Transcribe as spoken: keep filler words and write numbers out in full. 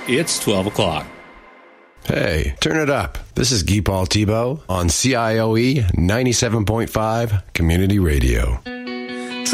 It's twelve o'clock. Hey, turn it up. This is Guy Paul Thibault on C I O E ninety-seven point five Community Radio.